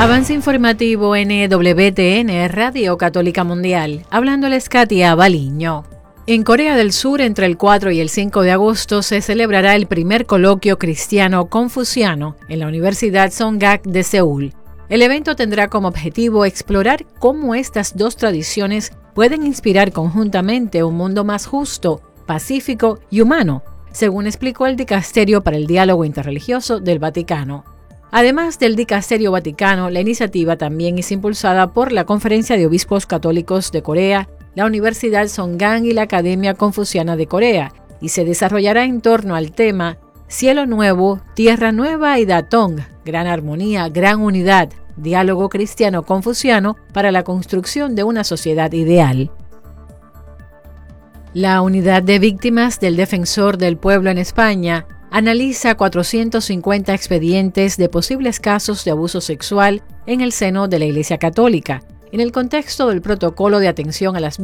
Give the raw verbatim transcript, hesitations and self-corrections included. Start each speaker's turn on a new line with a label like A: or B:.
A: Avance informativo N W T N, Radio Católica Mundial. Hablándoles Katia Baliño. En Corea del Sur, entre el cuatro y el cinco de agosto, se celebrará el primer coloquio cristiano-confuciano en la Universidad Songgak de Seúl. El evento tendrá como objetivo explorar cómo estas dos tradiciones pueden inspirar conjuntamente un mundo más justo, pacífico y humano, según explicó el Dicasterio para el Diálogo Interreligioso del Vaticano. Además del Dicasterio Vaticano, la iniciativa también es impulsada por la Conferencia de Obispos Católicos de Corea, la Universidad Songgak y la Academia Confuciana de Corea, y se desarrollará en torno al tema Cielo Nuevo, Tierra Nueva y Datong, Gran Armonía, Gran Unidad, Diálogo Cristiano-Confuciano para la construcción de una sociedad ideal. La Unidad de Víctimas del Defensor del Pueblo en España analiza cuatrocientos cincuenta expedientes de posibles casos de abuso sexual en el seno de la Iglesia Católica, en el contexto del Protocolo de Atención a las